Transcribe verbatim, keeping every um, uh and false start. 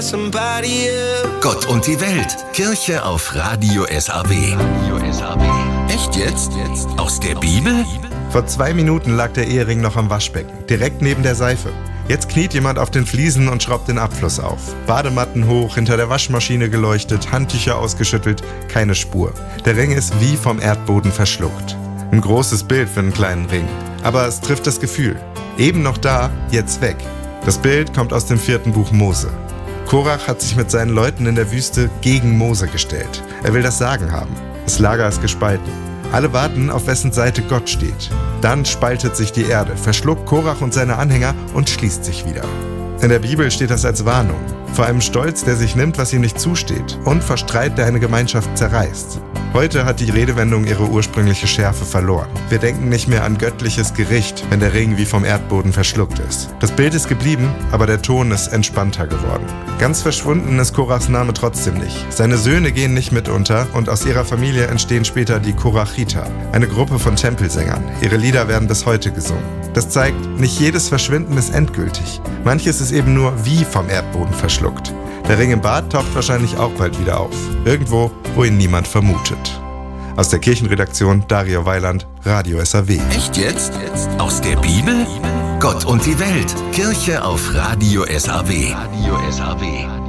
Somebody else. Gott und die Welt. Kirche auf Radio S A W. Radio S A W. Echt jetzt? Jetzt? Aus der Bibel? Vor zwei Minuten lag der Ehering noch am Waschbecken, direkt neben der Seife. Jetzt kniet jemand auf den Fliesen und schraubt den Abfluss auf. Badematten hoch, hinter der Waschmaschine geleuchtet, Handtücher ausgeschüttelt, keine Spur. Der Ring ist wie vom Erdboden verschluckt. Ein großes Bild für einen kleinen Ring. Aber es trifft das Gefühl. Eben noch da, jetzt weg. Das Bild kommt aus dem vierten Buch Mose. Korach hat sich mit seinen Leuten in der Wüste gegen Mose gestellt. Er will das Sagen haben. Das Lager ist gespalten. Alle warten, auf wessen Seite Gott steht. Dann spaltet sich die Erde, verschluckt Korach und seine Anhänger und schließt sich wieder. In der Bibel steht das als Warnung. Vor einem Stolz, der sich nimmt, was ihm nicht zusteht, und vor Streit, der eine Gemeinschaft zerreißt. Heute hat die Redewendung ihre ursprüngliche Schärfe verloren. Wir denken nicht mehr an göttliches Gericht, wenn der Ring wie vom Erdboden verschluckt ist. Das Bild ist geblieben, aber der Ton ist entspannter geworden. Ganz verschwunden ist Korachs Name trotzdem nicht. Seine Söhne gehen nicht mit unter und aus ihrer Familie entstehen später die Korachiter, eine Gruppe von Tempelsängern. Ihre Lieder werden bis heute gesungen. Das zeigt, nicht jedes Verschwinden ist endgültig. Manches ist eben nur wie vom Erdboden verschluckt. Der Ring im Bad taucht wahrscheinlich auch bald wieder auf. Irgendwo, wo ihn niemand vermutet. Aus der Kirchenredaktion Dario Weiland, Radio S A W. Echt jetzt? Jetzt? Aus der Bibel? Gott und die Welt. Kirche auf Radio S A W. Radio S A W.